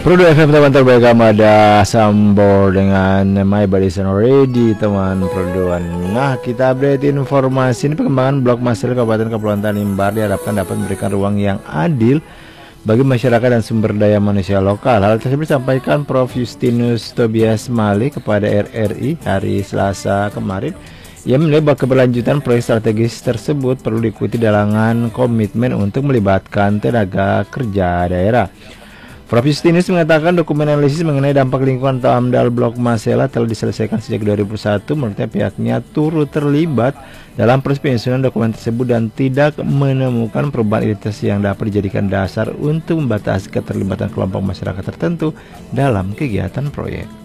Produk FM teman terbaik ada Sambor dengan My Badisan Already teman produan. Nah, kita update informasi ini perkembangan Blok Masil Kabupaten Kepulauan Tanimbar diharapkan dapat memberikan ruang yang adil bagi masyarakat dan sumber daya manusia lokal. Hal tersebut disampaikan Prof. Justinus Tobias Malik kepada RRI hari Selasa kemarin. Ia menilai bahwa keberlanjutan proyek strategis tersebut perlu diikuti dengan komitmen untuk melibatkan tenaga kerja daerah. Prof. Justinus mengatakan dokumen analisis mengenai dampak lingkungan atau AMDAL Blok Masela telah diselesaikan sejak 2001. Menurutnya pihaknya turut terlibat dalam proses penyusunan dokumen tersebut dan tidak menemukan perubahan identitas yang dapat dijadikan dasar untuk membatasi keterlibatan kelompok masyarakat tertentu dalam kegiatan proyek.